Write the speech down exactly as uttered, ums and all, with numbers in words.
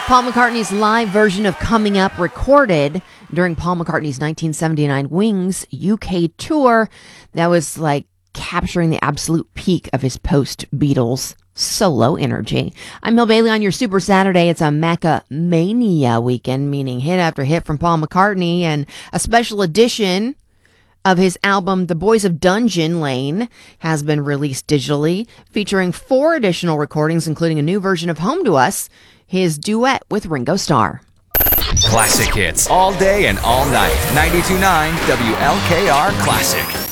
Paul McCartney's live version of Coming Up, recorded during Paul McCartney's nineteen seventy-nine Wings U K tour. That was like capturing the absolute peak of his post-Beatles solo energy. I'm Mel Bailey on your Super Saturday. It's a Macamania weekend, meaning hit after hit from Paul McCartney, and a special edition of his album, The Boys of Dungeon Lane, has been released digitally, featuring four additional recordings, including a new version of Home to Us, his duet with Ringo Starr. Classic hits all day and all night. ninety-two point nine W L K R Classic.